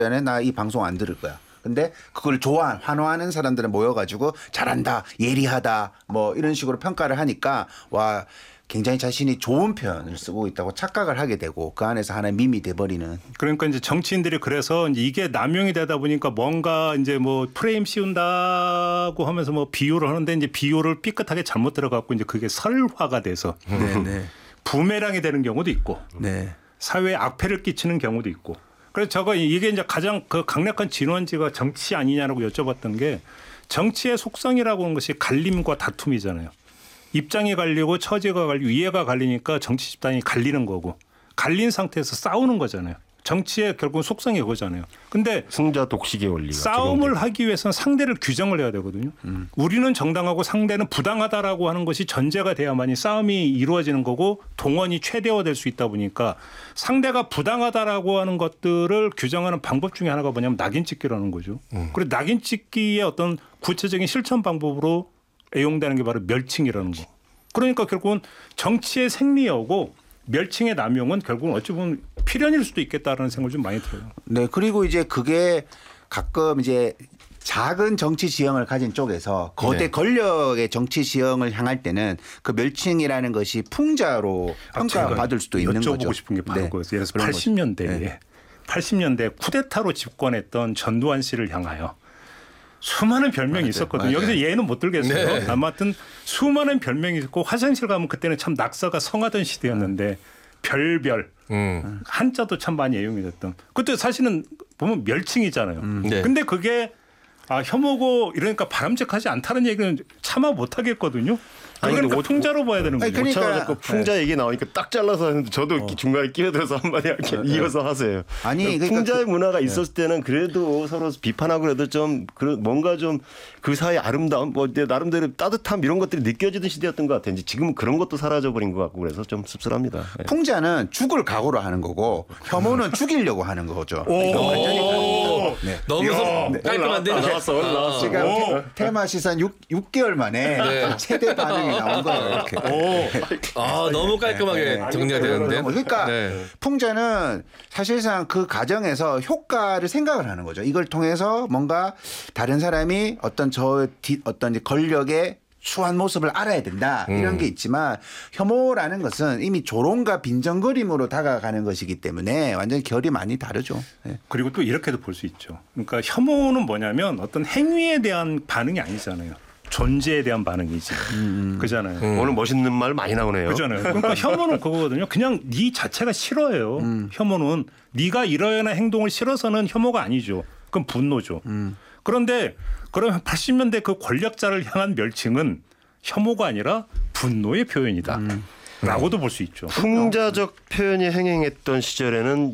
나 이 방송 안 들을 거야. 근데 그걸 환호하는 사람들은 모여가지고 잘한다, 예리하다, 뭐 이런 식으로 평가를 하니까 와 굉장히 자신이 좋은 표현을 쓰고 있다고 착각을 하게 되고 그 안에서 하나의 밈이 돼버리는. 그러니까 이제 정치인들이 그래서 이게 남용이 되다 보니까 뭔가 이제 뭐 프레임 씌운다고 하면서 뭐 비유를 하는데 이제 비유를 삐끗하게 잘못 들어갖고 이제 그게 설화가 돼서 부메랑이 되는 경우도 있고 사회에 악폐를 끼치는 경우도 있고. 그래서 이게 이제 가장 그 강력한 진원지가 정치 아니냐라고 여쭤봤던 게 정치의 속성이라고 하는 것이 갈림과 다툼이잖아요. 입장이 갈리고 처지가 갈리고 이해가 갈리니까 정치 집단이 갈리는 거고 갈린 상태에서 싸우는 거잖아요. 정치의 결국 속성이 그거잖아요. 근데 승자 독식의 원리가 싸움을 하기 위해서는 상대를 규정을 해야 되거든요. 우리는 정당하고 상대는 부당하다라고 하는 것이 전제가 돼야만이 싸움이 이루어지는 거고 동원이 최대화될 수 있다 보니까 상대가 부당하다라고 하는 것들을 규정하는 방법 중에 하나가 뭐냐면 낙인 찍기라는 거죠. 그리고 낙인 찍기의 어떤 구체적인 실천 방법으로 애용되는 게 바로 멸칭이라는 거. 그러니까 결국은 정치의 생리여고 멸칭의 남용은 결국은 어찌 보면 필연일 수도 있겠다라는 생각을 좀 많이 들어요. 네, 그리고 이제 그게 가끔 이제 작은 정치 지형을 가진 쪽에서 거대 권력의 정치 지형을 향할 때는 그 멸칭이라는 것이 풍자로 평가받을 수도 있는 거죠. 여쭤보고 싶은 게 바로 그거였어요. 예를 들어서 80년대에 80년대 쿠데타로 집권했던 전두환 씨를 향하여 수많은 별명이 있었거든요. 여기서 예는 못 들겠어요. 아무튼 수많은 별명이 있고 화장실 가면 그때는 참 낙서가 성하던 시대였는데 별별 한자도 참 많이 애용이 됐던. 그때 사실은 보면 멸칭이잖아요. 근데 그게 혐오고 이러니까 바람직하지 않다는 얘기는 차마 못 하겠거든요. 그러니까 풍자로 봐야 되는 거죠. 그러니까 풍자 얘기 나오니까 딱 잘라서 하는데 저도 중간에 끼어들어서 한마디 이렇게 이어서 하세요. 아니 그러니까 풍자의 문화가 있었을 때는 그래도 서로 비판하고 그래도 좀 뭔가 좀 그 사이의 아름다움, 뭐 나름대로 따뜻함 이런 것들이 느껴지던 시대였던 것 같아요. 지금은 그런 것도 사라져 버린 것 같고 그래서 좀 씁쓸합니다. 풍자는 죽을 각오로 하는 거고 혐오는 죽이려고 하는 거죠. 너무 깔끔한데 나왔어. 지금 테마 시선 6개월 만에 최대 반응이 나온 거예요. 이렇게. 너무 깔끔하게 정리가 되는데. 그러니까 풍자는 사실상 그 과정에서 효과를 생각을 하는 거죠. 이걸 통해서 뭔가 다른 사람이 어떤 권력의 추한 모습을 알아야 된다 이런 게 있지만 혐오라는 것은 이미 조롱과 빈정거림으로 다가가는 것이기 때문에 완전히 결이 많이 다르죠. 그리고 또 이렇게도 볼 수 있죠. 그러니까 혐오는 뭐냐면 어떤 행위에 대한 반응이 아니잖아요. 존재에 대한 반응이지. 그잖아요. 오늘 멋있는 말 많이 나오네요. 그잖아요. 그러니까 혐오는 그거거든요. 그냥 네 자체가 싫어요. 혐오는 네가 이러한 행동을 싫어서는 혐오가 아니죠. 그건 분노죠. 그런데 그러면 80년대 그 권력자를 향한 멸칭은 혐오가 아니라 분노의 표현이다. 라고도 볼 수 있죠. 풍자적 표현이 행행했던 시절에는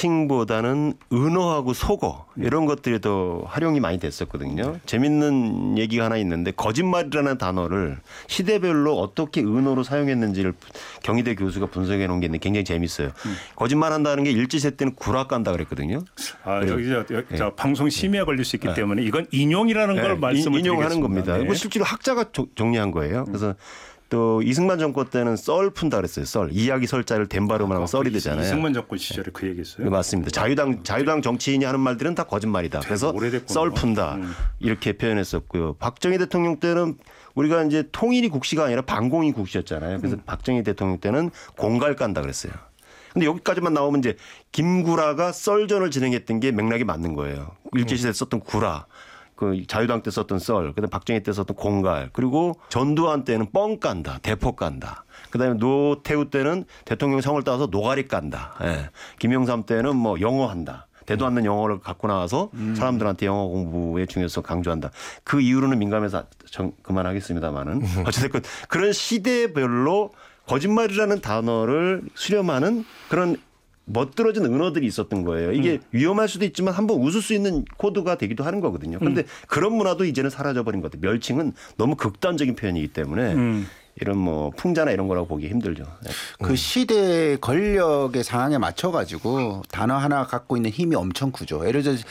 멸칭보다는 은어하고 속어 이런 것들이 더 활용이 많이 됐었거든요. 재밌는 얘기가 하나 있는데 거짓말이라는 단어를 시대별로 어떻게 은어로 사용했는지를 경희대 교수가 분석해 놓은 게 있는데 굉장히 재밌어요. 거짓말한다는 게 일제시대 때는 구락간다 그랬거든요. 여기 방송 심의에 걸릴 수 있기 때문에 이건 인용이라는 걸 말씀을 인용하는 겁니다. 이거 실제로 학자가 정리한 거예요. 그래서 또 이승만 정권 때는 썰 푼다 그랬어요. 썰. 이야기 설자를 된 발음을 하면 썰이 되잖아요. 이승만 정권 시절에 그 얘기했어요? 맞습니다. 자유당 정치인이 하는 말들은 다 거짓말이다. 그래서 썰 푼다. 이렇게 표현했었고요. 박정희 대통령 때는 우리가 이제 통일이 국시가 아니라 반공이 국시였잖아요. 그래서 박정희 대통령 때는 공갈 깐다 그랬어요. 근데 여기까지만 나오면 이제 김구라가 썰전을 진행했던 게 맥락이 맞는 거예요. 일제시대에 썼던 구라. 그 자유당 때 썼던 썰, 그다음에 박정희 때 썼던 공갈, 그리고 전두환 때는 뻥 깐다, 대포 깐다. 그다음에 노태우 때는 대통령 성을 따서 노가리 깐다. 김영삼 때는 뭐 영어한다. 대도 않는 영어를 갖고 나와서 사람들한테 영어 공부의 중요성 강조한다. 그 이후로는 민감해서 그만하겠습니다만은 어쨌든 그런 시대별로 거짓말이라는 단어를 수렴하는 그런 멋들어진 은어들이 있었던 거예요. 이게 위험할 수도 있지만 한번 웃을 수 있는 코드가 되기도 하는 거거든요. 그런데 그런 문화도 이제는 사라져버린 것 같아요. 멸칭은 너무 극단적인 표현이기 때문에 이런 뭐 풍자나 이런 거라고 보기 힘들죠. 그 시대 권력의 상황에 맞춰가지고 단어 하나 갖고 있는 힘이 엄청 크죠. 예를 들어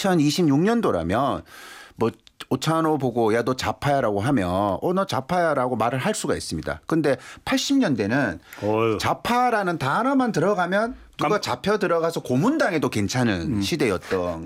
2026년도라면 뭐 오찬호 보고 야 너 좌파야라고 하면 너 좌파야라고 말을 할 수가 있습니다. 근데 80년대는 좌파라는 단어만 들어가면 누가 잡혀 들어가서 고문당해도 괜찮은 시대였던